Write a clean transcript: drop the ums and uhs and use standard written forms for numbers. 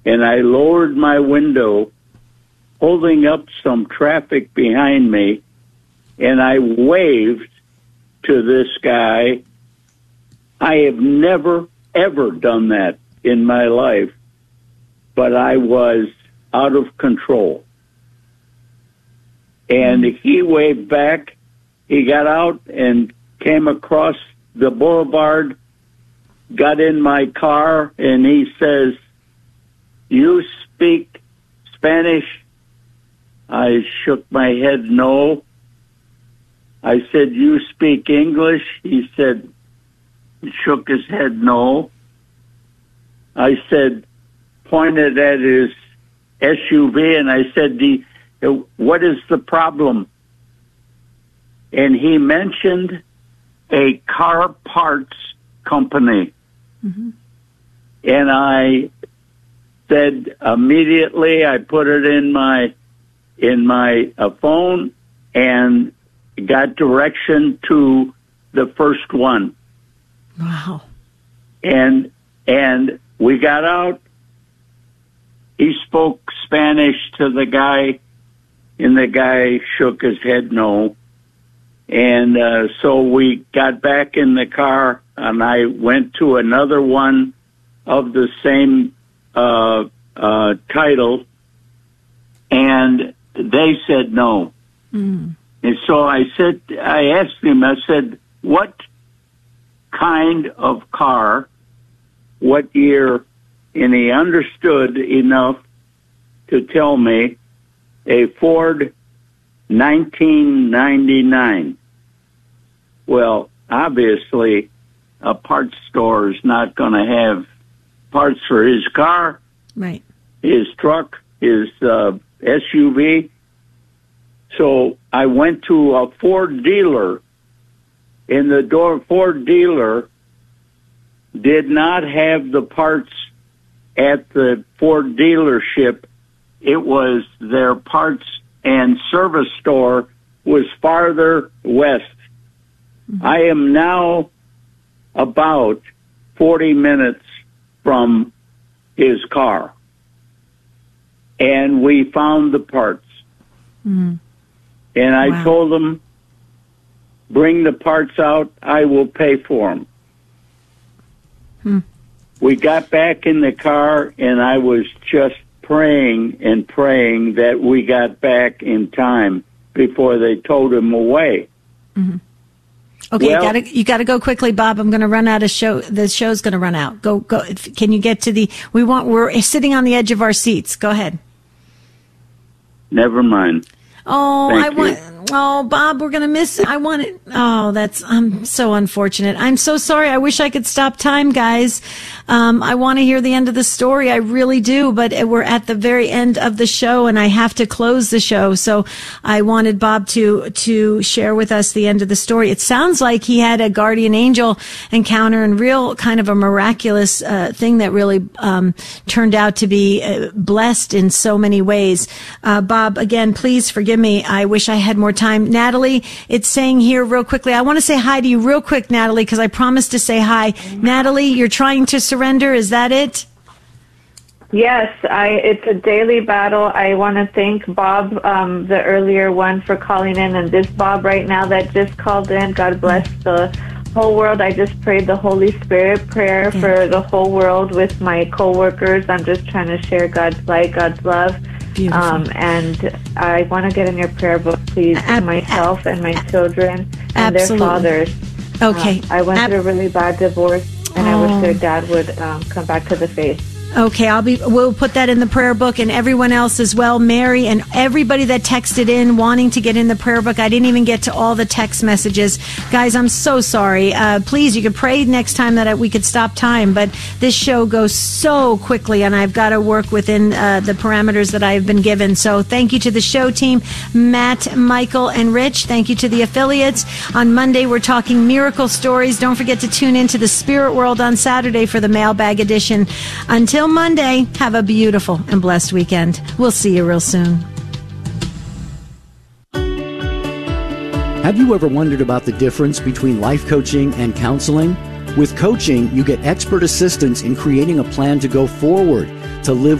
and I lowered my window, holding up some traffic behind me, and I waved to this guy. I have never, ever done that in my life, but I was out of control. And he waved back. He got out and came across the boulevard, got in my car, and he says, "You speak Spanish?" I shook my head no. I said, "You speak English?" He said, shook his head no. I said, pointed at his SUV, and I said, "What is the problem?" And he mentioned a car parts company. Mm-hmm. And I said immediately, I put it in my phone and got direction to the first one. Wow. And we got out. He spoke Spanish to the guy, and the guy shook his head no. And so we got back in the car, and I went to another one of the same title, and they said no. Mm. And so I asked him, I said, "What kind of car, what year?" And he understood enough to tell me a Ford 1999. Well, obviously, a parts store is not going to have parts for his car, right? His truck, his SUV. So I went to a Ford dealer, and the Ford dealer did not have the parts at the Ford dealership. It was their parts and service store was farther west. Mm-hmm. I am now about 40 minutes from his car, and we found the parts. Mm-hmm. And I told him, "Bring the parts out, I will pay for them." We got back in the car, and I was just praying and praying that we got back in time before they towed him away. Mm-hmm. Okay, well, you got to go quickly, Bob. I'm going to run out of show. The show's going to run out. Go. Can you get to we're sitting on the edge of our seats. Go ahead. Never mind. Oh, Bob, we're going to miss it. I'm so unfortunate. I'm so sorry. I wish I could stop time, guys. I want to hear the end of the story. I really do, but we're at the very end of the show, and I have to close the show. So I wanted Bob to share with us the end of the story. It sounds like he had a guardian angel encounter and real kind of a miraculous thing that really turned out to be blessed in so many ways. Bob, again, please forgive me. I wish I had more time. Natalie, it's saying here real quickly. I want to say hi to you real quick, Natalie, because I promised to say hi. Natalie, you're trying to surrender. Is that it? Yes, it's a daily battle. I want to thank Bob, the earlier one, for calling in, and this Bob right now that just called in. God bless the whole world. I just prayed the Holy Spirit prayer for the whole world with my coworkers. I'm just trying to share God's light, God's love. And I want to get in your prayer book, please, for myself and my children and their fathers. Okay. I went through a really bad divorce, and I wish their dad would come back to the faith. Okay, we'll put that in the prayer book, and everyone else as well. Mary and everybody that texted in wanting to get in the prayer book. I didn't even get to all the text messages. Guys, I'm so sorry. Please, you could pray next time that we could stop time, but this show goes so quickly, and I've got to work within the parameters that I've been given. So thank you to the show team, Matt, Michael, and Rich. Thank you to the affiliates. On Monday, we're talking miracle stories. Don't forget to tune in to the Spirit World on Saturday for the mailbag edition. Until Monday, have a beautiful and blessed weekend. We'll see you real soon. Have you ever wondered about the difference between life coaching and counseling? With coaching, you get expert assistance in creating a plan to go forward, to live